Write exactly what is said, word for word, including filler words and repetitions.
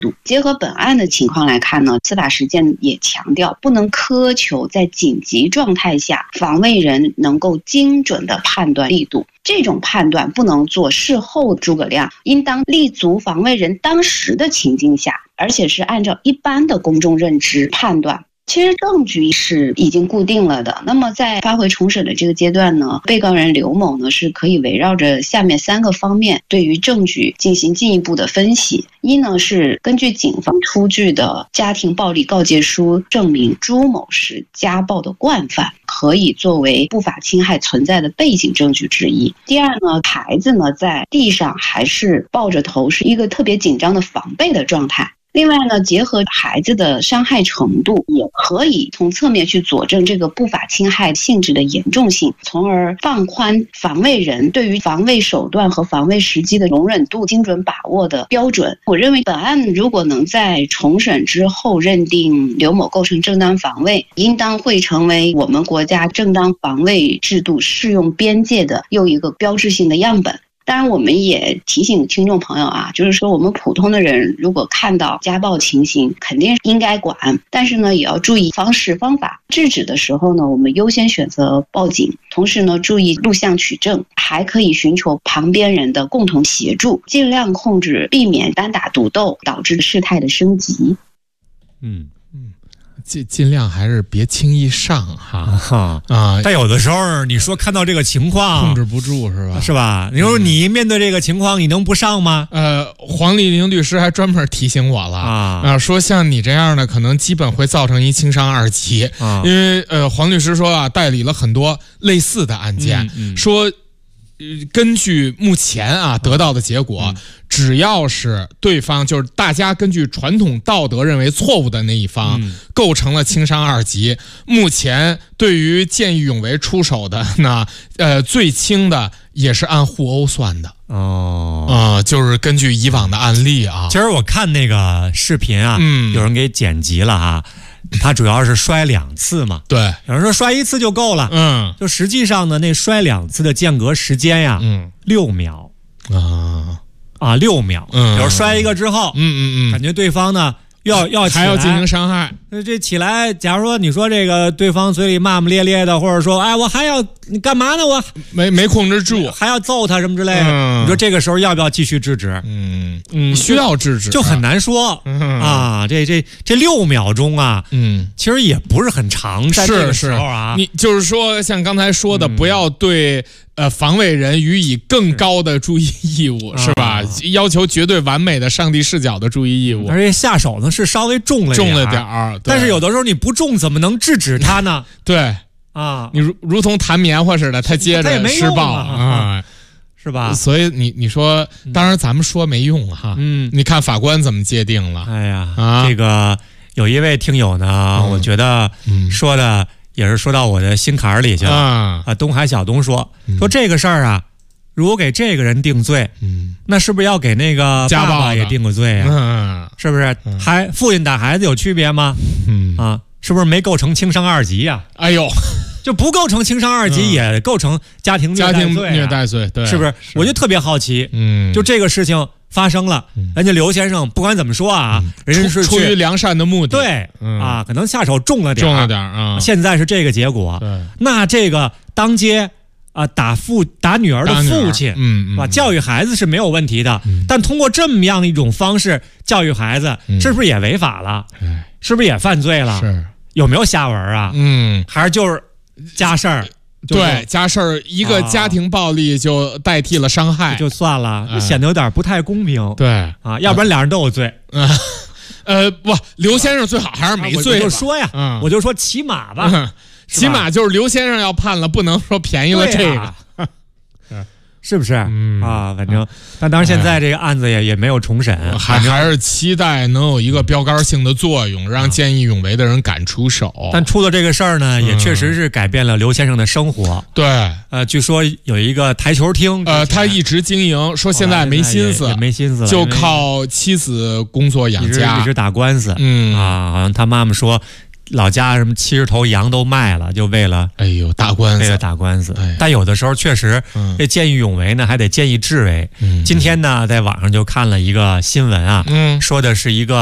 度。结合本案的情况来看呢，司法实践也强调不能苛求在紧急状态下防卫人能够精准的判断力度，这种判断不能做事后诸葛亮，应当立足防卫人当时的情境下，而且是按照一般的公众认知判断。其实证据是已经固定了的，那么在发回重审的这个阶段呢，被告人刘某呢是可以围绕着下面三个方面对于证据进行进一步的分析。一呢是根据警方出具的家庭暴力告诫书证明朱某是家暴的惯犯，可以作为不法侵害存在的背景证据之一。第二呢，孩子呢在地上还是抱着头，是一个特别紧张的防备的状态。另外呢，结合孩子的伤害程度，也可以从侧面去佐证这个不法侵害性质的严重性，从而放宽防卫人对于防卫手段和防卫时机的容忍度精准把握的标准。我认为本案如果能在重审之后认定刘某构成正当防卫，应当会成为我们国家正当防卫制度适用边界的又一个标志性的样本。当然我们也提醒听众朋友啊，就是说我们普通的人如果看到家暴情形肯定应该管，但是呢也要注意方式方法。制止的时候呢，我们优先选择报警，同时呢注意录像取证，还可以寻求旁边人的共同协助，尽量控制避免单打独斗导致事态的升级。 嗯嗯，尽尽量还是别轻易上哈哈啊！ 但有的时候你说看到这个情况控制不住是吧？ 是吧？你说你面对这个情况，你能不上吗？ 呃，黄丽玲律师还专门提醒我了啊， 啊，说像你这样的，可能基本会造成一轻伤二级啊。因为呃，黄律师说啊，代理了很多类似的案件， 嗯嗯、 说。根据目前啊得到的结果，嗯、只要是对方就是大家根据传统道德认为错误的那一方，嗯、构成了轻伤二级。目前对于见义勇为出手的呢，呃，最轻的也是按互殴算的。 哦， 啊、呃，就是根据以往的案例啊。 其实我看那个视频啊，嗯、有人给剪辑了啊。他主要是摔两次嘛， 对， 有人说摔一次就够了， 嗯， 就实际上呢，那摔两次的间隔时间呀， 嗯， 六秒啊啊，六秒， 嗯， 比如摔一个之后， 嗯嗯嗯， 感觉对方呢要要还要进行伤害， 那这起来，假如说你说这个对方嘴里骂骂咧咧的，或者说哎我还要你干嘛呢？我没没控制住， 还要揍他什么之类的， 嗯、 你说这个时候要不要继续制止？ 嗯嗯，需要制止， 就很难说、 嗯、 啊。这这这六秒钟啊， 嗯， 其实也不是很长，在这个时候啊， 你就是说像刚才说的， 嗯、 不要对。呃，防卫人予以更高的注意义务 是, 是吧、啊？要求绝对完美的上帝视角的注意义务， 而且下手呢是稍微重了重了点儿， 但是有的时候你不重怎么能制止他呢？ 对啊， 你如如同弹棉花似的，他接着施暴啊， 是吧？ 所以你你说，当然咱们说没用哈， 嗯， 你看法官怎么界定了？ 哎呀， 啊， 这个有一位听友呢， 嗯、 我觉得说的。也是说到我的心坎里去了啊！ 啊，东海小东说、嗯、说这个事儿啊，如果给这个人定罪， 嗯， 那是不是要给那个爸爸也定个罪啊？ 嗯， 是不是？ 嗯、 还父亲打孩子有区别吗？ 嗯啊，是不是没构成轻伤二级呀、 啊？哎呦， 就不构成轻伤二级，也构成家庭虐待罪、啊、 家庭虐待罪，对， 是不是？ 是我就特别好奇， 嗯， 就这个事情。发生了，人家刘先生不管怎么说啊， 嗯、 人家是出于良善的目的， 对、 嗯、 啊，可能下手重了点， 重了点啊。 现在是这个结果， 对， 那这个当街啊打父打女儿的父亲， 嗯， 啊，教育孩子是没有问题的， 嗯、 但通过这么样一种方式教育孩子， 嗯、 是不是也违法了？ 嗯、 是不是也犯罪了？ 是有没有下文啊？ 嗯， 还是就是家事儿？ 对，家事儿一个家庭暴力就代替了伤害， 啊、就算了， 嗯、 显得有点不太公平。 对啊，要不然俩人都有罪。 嗯，呃，不，刘先生最好还是没罪、 啊。我就说呀， 嗯、 我就说起码吧， 嗯、起码就是刘先生要判了，不能说便宜了这个。 是不是、 嗯、 啊？反正，但当然现在这个案子也、哎、也没有重审， 还还是期待能有一个标杆性的作用，让见义勇为的人敢出手。 但出了这个事儿呢，也确实是改变了刘先生的生活。 对， 呃，据说有一个台球厅， 呃，他一直经营，说现在没心思， 也没心思了， 就靠妻子工作养家， 一直一直打官司。 嗯啊，好像他妈妈说。 老家什么七十头羊都卖了，就为了哎呦打官司， 为了打官司。 哎、 但有的时候确实， 嗯、 这见义勇为呢，还得见义智为。 嗯、 今天呢，在网上就看了一个新闻啊， 嗯， 说的是一个。